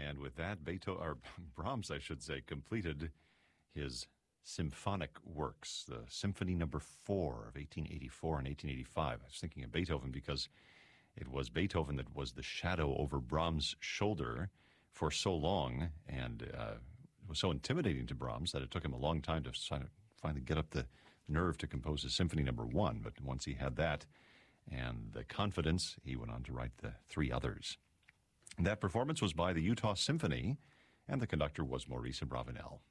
And with that, Beethoven, or Brahms, I should say, completed his symphonic works, the Symphony Number 4 of 1884 and 1885. I was thinking of Beethoven because it was Beethoven that was the shadow over Brahms' shoulder for so long, and it was so intimidating to Brahms that it took him a long time to finally get up the nerve to compose his Symphony Number 1. But once he had that and the confidence, he went on to write the 3 others. And that performance was by the Utah Symphony, and the conductor was Maurice Abravanel.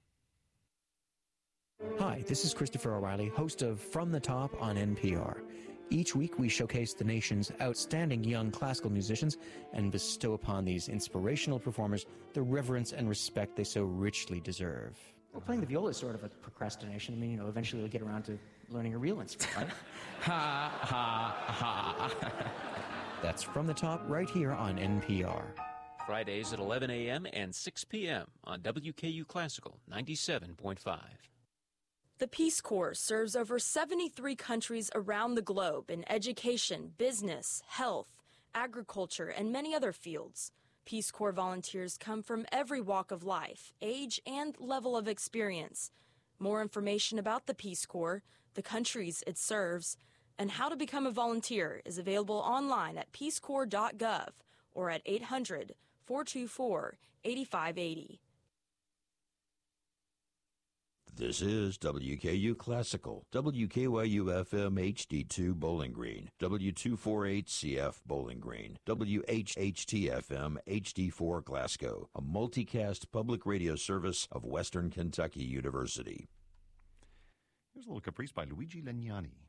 Hi, this is Christopher O'Reilly, host of From the Top on NPR. Each week we showcase the nation's outstanding young classical musicians and bestow upon these inspirational performers the reverence and respect they so richly deserve. Well, playing the viola is sort of a procrastination. I mean, eventually you'll get around to learning a real instrument, right? Ha, ha, ha. That's From the Top right here on NPR. Fridays at 11 a.m. and 6 p.m. on WKU Classical 97.5. The Peace Corps serves over 73 countries around the globe in education, business, health, agriculture, and many other fields. Peace Corps volunteers come from every walk of life, age, and level of experience. More information about the Peace Corps, the countries it serves, and how to become a volunteer is available online at peacecorps.gov or at 800-424-8580. This is WKU Classical, WKYU-FM HD2 Bowling Green, W248CF Bowling Green, WHHT-FM HD4 Glasgow, a multicast public radio service of Western Kentucky University. Here's a little caprice by Luigi Legnani.